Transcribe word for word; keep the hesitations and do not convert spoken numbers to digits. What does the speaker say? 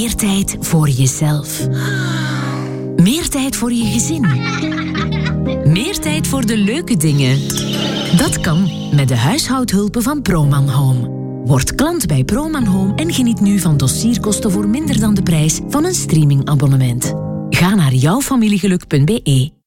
Meer tijd voor jezelf. Meer tijd voor je gezin. Meer tijd voor de leuke dingen. Dat kan met de huishoudhulpen van Proman Home. Word klant bij Proman Home en geniet nu van dossierkosten voor minder dan de prijs van een streamingabonnement. Ga naar jouwfamiliegeluk punt be.